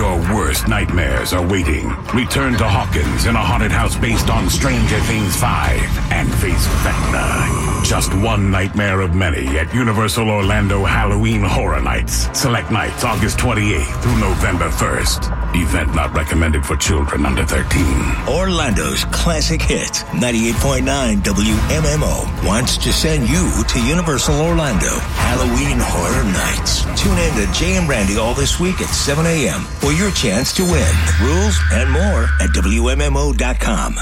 Your worst nightmares are waiting. Return to Hawkins in a haunted house based on Stranger Things 5 and face Vecna. Just one nightmare of many at Universal Orlando Halloween Horror Nights. Select nights August 28th through November 1st. Event not recommended for children under 13. Orlando's classic hit, 98.9 WMMO, wants to send you to Universal Orlando Halloween Horror Nights. Tune in to Jay and Randy all this week at 7 a.m. for your chance to win. Rules and more at WMMO.com.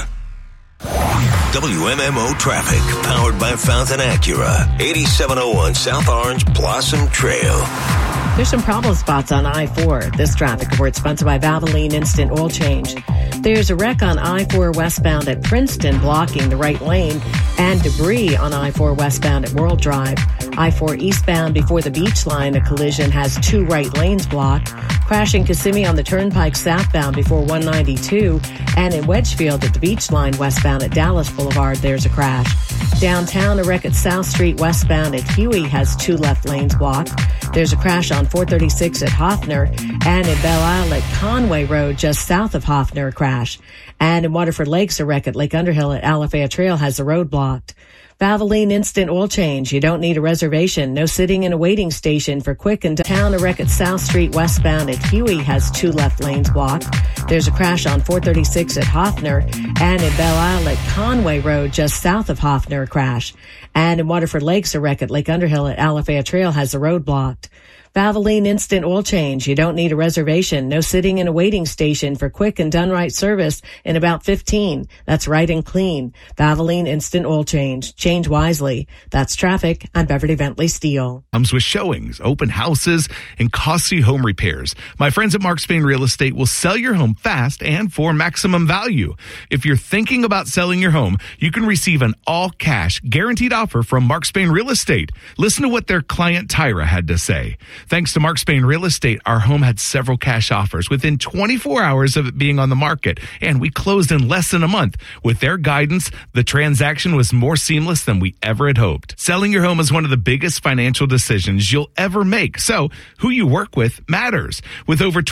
WMMO traffic, powered by Fountain Acura, 8701 South Orange Blossom Trail. There's some problem spots on I-4. This traffic report sponsored by Valvoline Instant Oil Change. There's a wreck on I-4 westbound at Princeton blocking the right lane, and debris on I-4 westbound at World Drive. I-4 eastbound before the beach line, a collision has 2 right lanes blocked. Crash in Kissimmee on the Turnpike southbound before 192, and in Wedgefield at the beach line westbound at Dallas Boulevard, there's a crash. Downtown, a wreck at South Street westbound at Huey has 2 left lanes blocked. There's a crash on 436 at Hoffner, and in Belle Isle at Conway Road just south of Hoffner, a crash. And in Waterford Lakes, a wreck at Lake Underhill at Alafaya Trail has the road blocked. Valvoline Instant Oil Change. You don't need a reservation. No sitting in a waiting station for quick and town. A wreck at South Street westbound at Huey has 2 left lanes blocked. There's a crash on 436 at Hoffner, and in Belle Isle at Conway Road just south of Hoffner, a crash. And in Waterford Lakes, a wreck at Lake Underhill at Alafaya Trail has the road blocked. Valvoline Instant Oil Change. You don't need a reservation. No sitting in a waiting station for quick and done right service in about 15. That's right and clean. Valvoline Instant Oil Change. Change wisely. That's traffic. I'm Beverly Bentley Steele. Comes with showings, open houses, and costly home repairs. My friends at Mark Spain Real Estate will sell your home fast and for maximum value. If you're thinking about selling your home, you can receive an all-cash guaranteed offer from Mark Spain Real Estate. Listen to what their client Tyra had to say. Thanks to Mark Spain Real Estate, our home had several cash offers within 24 hours of it being on the market, and we closed in less than a month. With their guidance, the transaction was more seamless than we ever had hoped. Selling your home is one of the biggest financial decisions you'll ever make, so who you work with matters. With over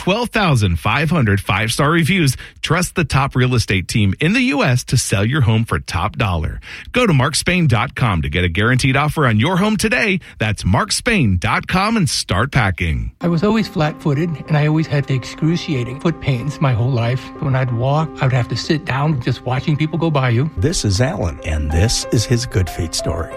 12,500 five-star reviews, trust the top real estate team in the U.S. to sell your home for top dollar. Go to markspain.com to get a guaranteed offer on your home today. That's markspain.com and start packing. I was always flat-footed, and I always had the excruciating foot pains my whole life. When I'd walk, I would have to sit down just watching people go by you. This is Alan, and this is his Good Feet story.